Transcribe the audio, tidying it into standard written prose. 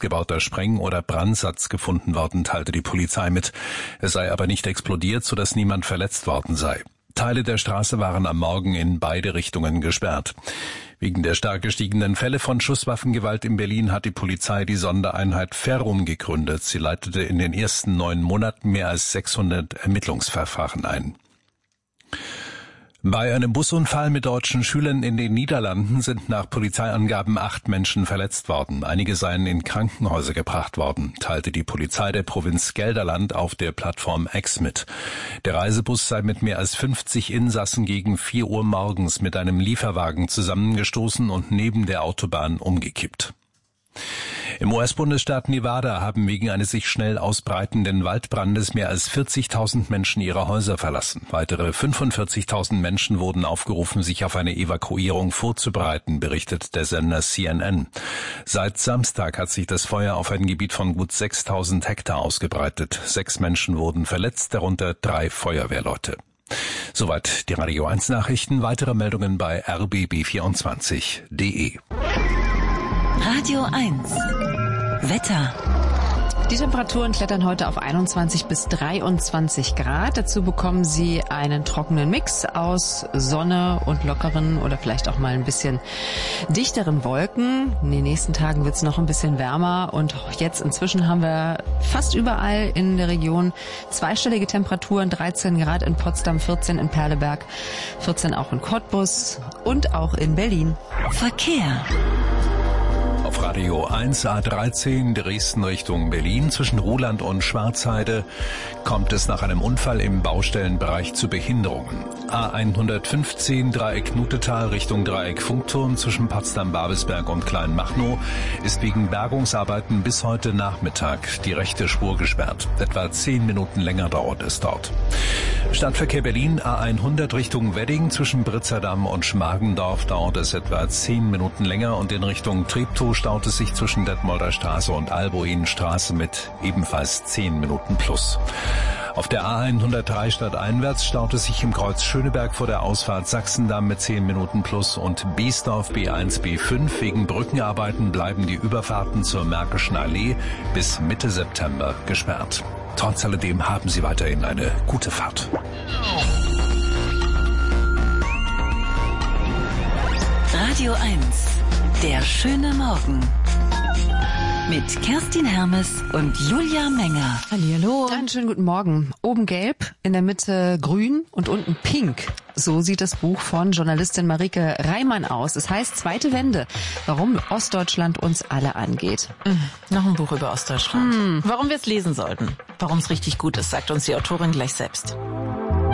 selbstgebauter Spreng- oder Brandsatz gefunden worden, teilte die Polizei mit. Es sei aber nicht explodiert, sodass niemand verletzt worden sei. Teile der Straße waren am Morgen in beide Richtungen gesperrt. Wegen der stark gestiegenen Fälle von Schusswaffengewalt in Berlin hat die Polizei die Sondereinheit Ferrum gegründet. Sie leitete in den ersten 9 Monaten mehr als 600 Ermittlungsverfahren ein. Bei einem Busunfall mit deutschen Schülern in den Niederlanden sind nach Polizeiangaben 8 Menschen verletzt worden. Einige seien in Krankenhäuser gebracht worden, teilte die Polizei der Provinz Gelderland auf der Plattform X mit. Der Reisebus sei mit mehr als 50 Insassen gegen 4 Uhr morgens mit einem Lieferwagen zusammengestoßen und neben der Autobahn umgekippt. Im US-Bundesstaat Nevada haben wegen eines sich schnell ausbreitenden Waldbrandes mehr als 40.000 Menschen ihre Häuser verlassen. Weitere 45.000 Menschen wurden aufgerufen, sich auf eine Evakuierung vorzubereiten, berichtet der Sender CNN. Seit Samstag hat sich das Feuer auf ein Gebiet von gut 6.000 Hektar ausgebreitet. 6 Menschen wurden verletzt, darunter 3 Feuerwehrleute. Soweit die Radio 1 Nachrichten. Weitere Meldungen bei rbb24.de. Radio 1 Wetter. Die Temperaturen klettern heute auf 21 bis 23 Grad. Dazu bekommen Sie einen trockenen Mix aus Sonne und lockeren oder vielleicht auch mal ein bisschen dichteren Wolken. In den nächsten Tagen wird es noch ein bisschen wärmer und jetzt inzwischen haben wir fast überall in der Region zweistellige Temperaturen. 13 Grad in Potsdam, 14 in Perleberg, 14 auch in Cottbus und auch in Berlin. Verkehr. Auf Radio 1 A13 Dresden Richtung Berlin zwischen Ruhland und Schwarzheide kommt es nach einem Unfall im Baustellenbereich zu Behinderungen. A115 Dreieck Nutetal Richtung Dreieck Funkturm zwischen Potsdam-Babelsberg und Kleinmachnow ist wegen Bergungsarbeiten bis heute Nachmittag die rechte Spur gesperrt. Etwa 10 Minuten länger dauert es dort. Stadtverkehr Berlin A100 Richtung Wedding zwischen Britzerdamm und Schmargendorf dauert es etwa 10 Minuten länger und in Richtung Treptow staut es sich zwischen Detmolder Straße und Albuinstraße mit ebenfalls 10 Minuten plus. Auf der A103 stadteinwärts staut es sich im Kreuz Schöneberg vor der Ausfahrt Sachsendamm mit 10 Minuten plus und Biesdorf B1, B5. Wegen Brückenarbeiten bleiben die Überfahrten zur Märkischen Allee bis Mitte September gesperrt. Trotz alledem haben Sie weiterhin eine gute Fahrt. Radio 1, der schöne Morgen. Mit Kerstin Hermes und Julia Menger. Hallihallo. Einen schönen guten Morgen. Oben gelb, in der Mitte grün und unten pink. So sieht das Buch von Journalistin Marike Reimann aus. Es heißt Zweite Wende, warum Ostdeutschland uns alle angeht. Noch ein Buch über Ostdeutschland. Warum wir es lesen sollten. Warum es richtig gut ist, sagt uns die Autorin gleich selbst.